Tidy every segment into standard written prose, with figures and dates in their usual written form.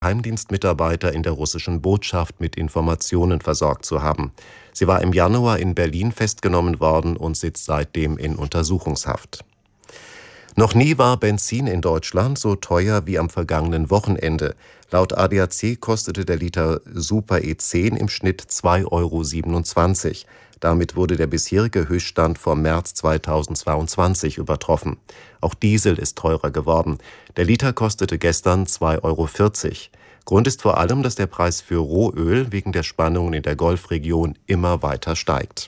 Geheimdienstmitarbeiter in der russischen Botschaft mit Informationen versorgt zu haben. Sie war im Januar in Berlin festgenommen worden und sitzt seitdem in Untersuchungshaft. Noch nie war Benzin in Deutschland so teuer wie am vergangenen Wochenende. Laut ADAC kostete der Liter Super E10 im Schnitt 2,27 €. Damit wurde der bisherige Höchststand vom März 2022 übertroffen. Auch Diesel ist teurer geworden. Der Liter kostete gestern 2,40 €. Grund ist vor allem, dass der Preis für Rohöl wegen der Spannungen in der Golfregion immer weiter steigt.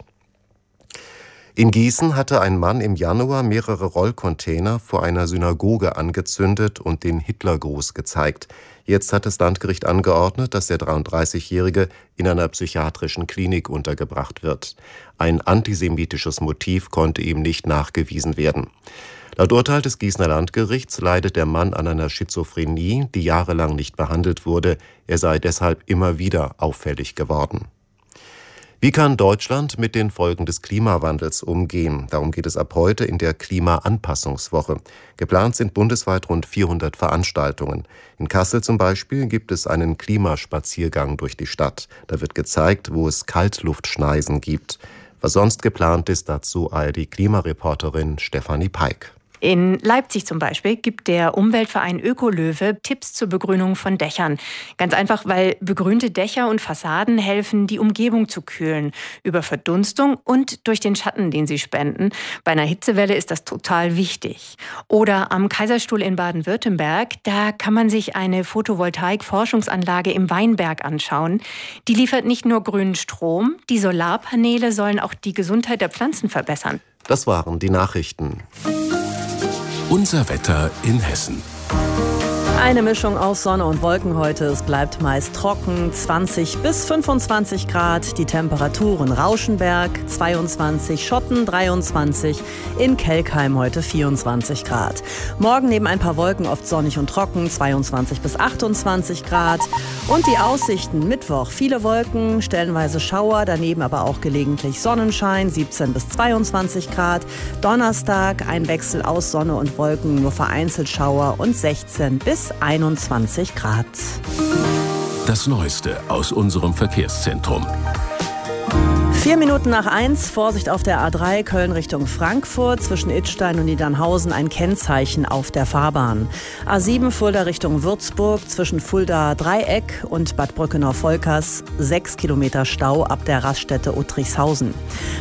In Gießen hatte ein Mann im Januar mehrere Rollcontainer vor einer Synagoge angezündet und den Hitlergruß gezeigt. Jetzt hat das Landgericht angeordnet, dass der 33-Jährige in einer psychiatrischen Klinik untergebracht wird. Ein antisemitisches Motiv konnte ihm nicht nachgewiesen werden. Laut Urteil des Gießener Landgerichts leidet der Mann an einer Schizophrenie, die jahrelang nicht behandelt wurde. Er sei deshalb immer wieder auffällig geworden. Wie kann Deutschland mit den Folgen des Klimawandels umgehen? Darum geht es ab heute in der Klimaanpassungswoche. Geplant sind bundesweit rund 400 Veranstaltungen. In Kassel zum Beispiel gibt es einen Klimaspaziergang durch die Stadt. Da wird gezeigt, wo es Kaltluftschneisen gibt. Was sonst geplant ist, dazu ARD-Klimareporterin Stefanie Peik. In Leipzig zum Beispiel gibt der Umweltverein Ökolöwe Tipps zur Begrünung von Dächern. Ganz einfach, weil begrünte Dächer und Fassaden helfen, die Umgebung zu kühlen. Über Verdunstung und durch den Schatten, den sie spenden. Bei einer Hitzewelle ist das total wichtig. Oder am Kaiserstuhl in Baden-Württemberg, da kann man sich eine Photovoltaik-Forschungsanlage im Weinberg anschauen. Die liefert nicht nur grünen Strom, die Solarpaneele sollen auch die Gesundheit der Pflanzen verbessern. Das waren die Nachrichten. Unser Wetter in Hessen. Eine Mischung aus Sonne und Wolken heute. Es bleibt meist trocken, 20 bis 25 Grad. Die Temperaturen Rauschenberg 22, Schotten 23, in Kelkheim heute 24 Grad. Morgen neben ein paar Wolken oft sonnig und trocken, 22 bis 28 Grad. Und die Aussichten: Mittwoch viele Wolken, stellenweise Schauer, daneben aber auch gelegentlich Sonnenschein, 17 bis 22 Grad. Donnerstag ein Wechsel aus Sonne und Wolken, nur vereinzelt Schauer und 16 bis 21 Grad. Das Neueste aus unserem Verkehrszentrum. 4 Minuten nach 1, Vorsicht auf der A3 Köln Richtung Frankfurt, zwischen Idstein und Niedernhausen ein Kennzeichen auf der Fahrbahn. A7 Fulda Richtung Würzburg, zwischen Fulda Dreieck und Bad Brückenau-Volkers 6 Kilometer Stau ab der Raststätte Uttrichshausen.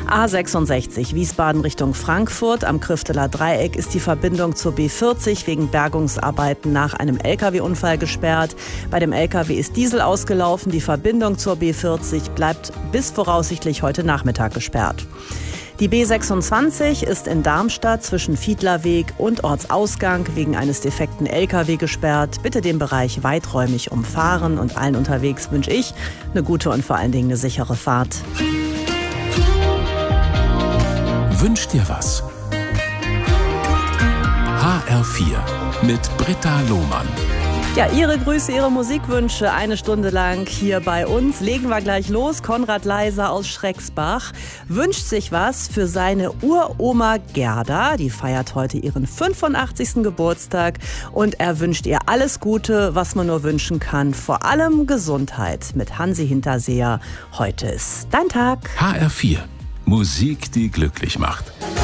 A66 Wiesbaden Richtung Frankfurt, am Krifteler Dreieck ist die Verbindung zur B40 wegen Bergungsarbeiten nach einem LKW-Unfall gesperrt. Bei dem LKW ist Diesel ausgelaufen, die Verbindung zur B40 bleibt bis voraussichtlich heute Nachmittag gesperrt. Die B26 ist in Darmstadt zwischen Fiedlerweg und Ortsausgang wegen eines defekten LKW gesperrt. Bitte den Bereich weiträumig umfahren und allen unterwegs wünsche ich eine gute und vor allen Dingen eine sichere Fahrt. Wünsch dir was? HR4 mit Britta Lohmann. Ja, Ihre Grüße, Ihre Musikwünsche, eine Stunde lang hier bei uns. Legen wir gleich los. Konrad Leiser aus Schrecksbach wünscht sich was für seine Uroma Gerda. Die feiert heute ihren 85. Geburtstag und er wünscht ihr alles Gute, was man nur wünschen kann. Vor allem Gesundheit mit Hansi Hinterseher. Heute ist dein Tag. HR4. Musik, die glücklich macht.